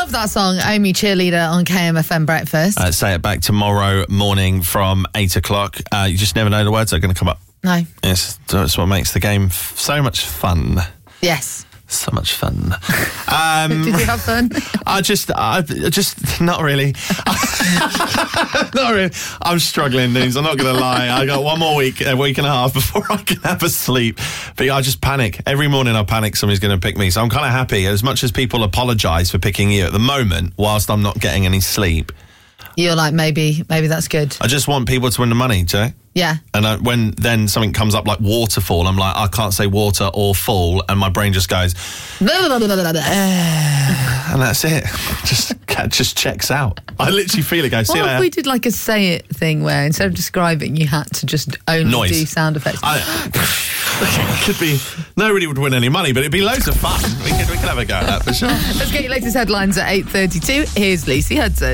Love that song, Omi Cheerleader on KMFM Breakfast. Say it back tomorrow morning from 8 o'clock. You just never know the words that are going to come up. No. Yes, that's what makes the game so much fun. Yes. So much fun. Did you have fun? I just not really. Not really. I'm struggling, News. I'm not going to lie. I got one more week, a week and a half before I can have a sleep. But I just panic. Every morning I panic somebody's going to pick me. So I'm kind of happy. As much as people apologise for picking you at the moment, whilst I'm not getting any sleep. You're like, maybe that's good. I just want people to win the money, Joe. Yeah. And when then something comes up like waterfall, I'm like, I can't say water or fall, and my brain just goes, and that's it. Just checks out. I literally feel it go, see you What later. if we did like a say it thing where instead of describing, you had to just only Noise. do sound effects? Could be, nobody would win any money, but it'd be loads of fun. We could have a go at that for sure. Let's get your latest headlines at 8:32. Here's Lucy Hudson.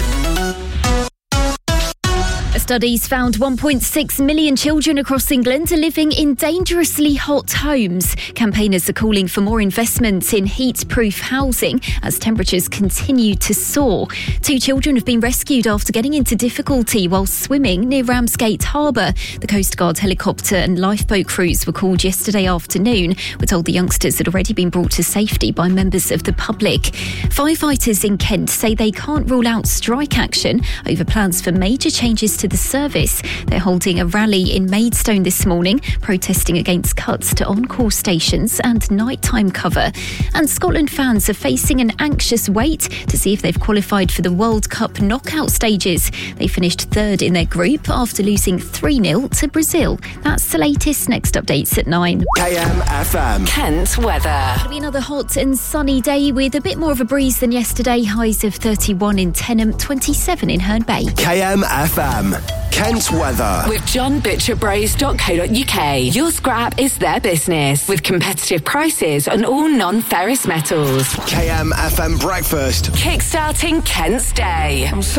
Studies found 1.6 million children across England are living in dangerously hot homes. Campaigners are calling for more investment in heat-proof housing as temperatures continue to soar. 2 children have been rescued after getting into difficulty while swimming near Ramsgate Harbour. The Coast Guard helicopter and lifeboat crews were called yesterday afternoon. We're told the youngsters had already been brought to safety by members of the public. Firefighters in Kent say they can't rule out strike action over plans for major changes to the service. They're holding a rally in Maidstone this morning, protesting against cuts to on-call stations and nighttime cover. And Scotland fans are facing an anxious wait to see if they've qualified for the World Cup knockout stages. They finished 3rd in their group after losing 3-0 to Brazil. That's the latest. Next updates at 9. KMFM. Kent weather. It'll be another hot and sunny day with a bit more of a breeze than yesterday. Highs of 31 in Tenham, 27 in Herne Bay. KMFM. Kent weather. With johnbutcherbrace.co.uk. Your scrap is their business. With competitive prices on all non-ferrous metals. KMFM breakfast. Kickstarting Kent's day.